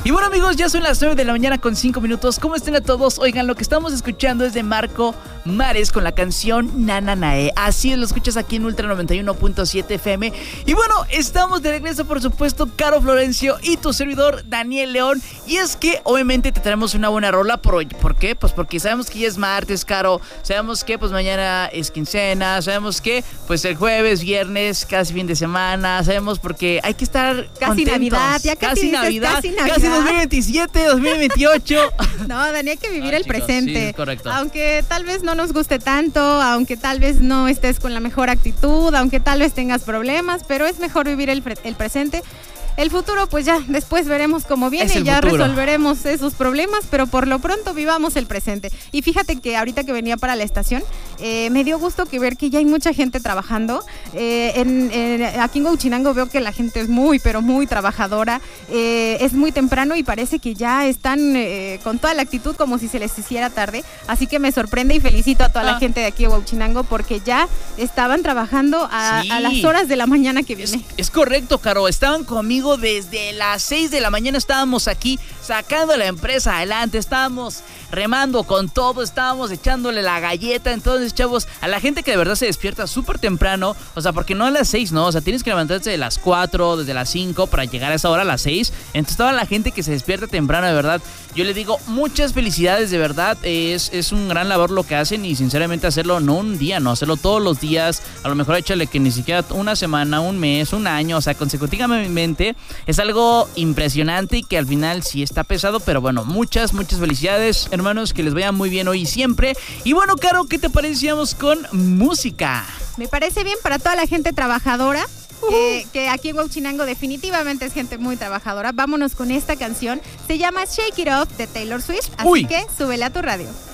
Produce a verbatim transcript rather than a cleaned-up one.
Y bueno, amigos, ya son las nueve de la mañana con cinco minutos. ¿Cómo están a todos? Oigan, lo que estamos escuchando es de Marco Mares con la canción Nananae. Así es, lo escuchas aquí en Ultra noventa y uno punto siete F M. Y bueno, estamos de regreso, por supuesto, Caro Florencio y tu servidor, Daniel León. Y es que, obviamente, te traemos una buena rola. ¿Por, ¿por qué? Pues porque sabemos que ya es martes, Caro. Sabemos que, pues, mañana es quincena. Sabemos que, pues, el jueves, viernes, casi fin de semana. Sabemos porque hay que estar Casi contentos. Navidad, ya casi, casi dices, Navidad. casi Navidad. Casi dos mil veintisiete, dos mil veintiocho. No, Dani, hay que vivir Ah, el chicos, presente. sí, correcto. Aunque tal vez no nos guste tanto, aunque tal vez no estés con la mejor actitud, aunque tal vez tengas problemas, pero es mejor vivir el, pre- el presente. El futuro, pues ya después veremos cómo viene y ya futuro. resolveremos esos problemas, pero por lo pronto vivamos el presente. Y fíjate que ahorita que venía para la estación, eh, me dio gusto que ver que ya hay mucha gente trabajando. Eh, en, en, aquí en Huachinango veo que la gente es muy, pero muy trabajadora. Eh, es muy temprano y parece que ya están eh, con toda la actitud como si se les hiciera tarde. Así que me sorprende y felicito a toda ah. la gente de aquí de Huachinango porque ya estaban trabajando a, Sí. a las horas de la mañana que viene. Es, es correcto, Caro. Estaban conmigo desde las seis de la mañana. Estábamos aquí sacando la empresa adelante. Estábamos remando con todo. Estábamos echándole la galleta. Entonces, chavos, a la gente que de verdad se despierta súper temprano, o sea, porque no a las seis, ¿no? O sea, tienes que levantarte de las cuatro, desde las cinco para llegar a esa hora a las seis. Entonces, toda la gente que se despierta temprano, de verdad, yo le digo muchas felicidades, de verdad. Es, es un gran labor lo que hacen y sinceramente hacerlo no un día, no, hacerlo todos los días. A lo mejor échale que ni siquiera una semana, un mes, un año, o sea, consecutivamente. Es algo impresionante y que al final sí está pesado, pero bueno, muchas, muchas felicidades, hermanos, que les vaya muy bien hoy y siempre. Y bueno, Caro, ¿qué te parecíamos con música? Me parece bien para toda la gente trabajadora. Uh-huh. Eh, que aquí en Huachinango definitivamente es gente muy trabajadora. Vámonos con esta canción. Se llama Shake It Off de Taylor Swift. Así Uy. que súbele a tu radio.